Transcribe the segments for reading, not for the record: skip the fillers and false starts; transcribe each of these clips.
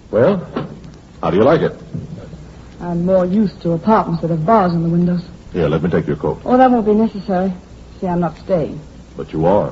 Well, how do you like it? I'm more used to apartments that have bars in the windows. Here, let me take your coat. Oh, that won't be necessary. See, I'm not staying. But you are.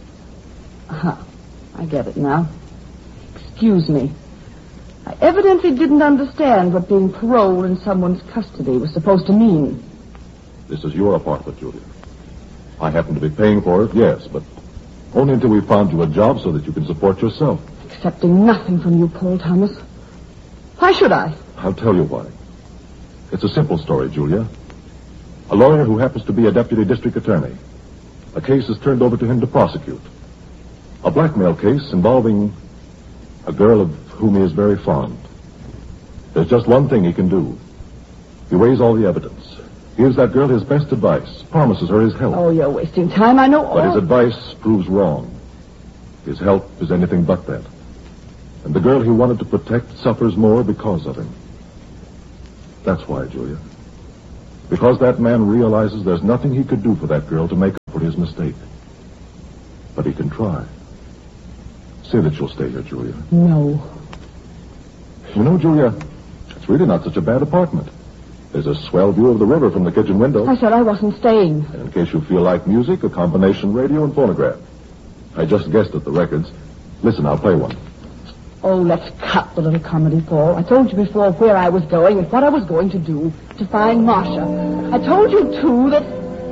I get it now. Excuse me. I evidently didn't understand what being paroled in someone's custody was supposed to mean. This is your apartment, Julia. I happen to be paying for it, yes, but only until we found you a job so that you can support yourself. Accepting nothing from you, Paul Thomas. Why should I? I'll tell you why. It's a simple story, Julia. A lawyer who happens to be a deputy district attorney. A case is turned over to him to prosecute. A blackmail case involving a girl of whom he is very fond. There's just one thing he can do. He weighs all the evidence, gives that girl his best advice, promises her his help. Oh, you're wasting time. I know all. But his advice proves wrong. His help is anything but that. And the girl he wanted to protect suffers more because of him. That's why, Julia. Because that man realizes there's nothing he could do for that girl to make up for his mistake. But he can try. Say that you'll stay here, Julia. No. You know, Julia, it's really not such a bad apartment. There's a swell view of the river from the kitchen window. I said I wasn't staying. And in case you feel like music, a combination radio and phonograph. I just guessed at the records. Listen, I'll play one. Oh, let's cut the little comedy, Paul. I told you before where I was going and what I was going to do to find Marcia. I told you, too, that...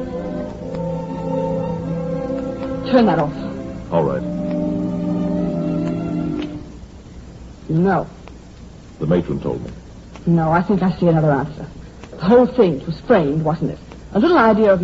Turn that off. All right. No. The matron told me. No, I think I see another answer. The whole thing was framed, wasn't it? A little idea of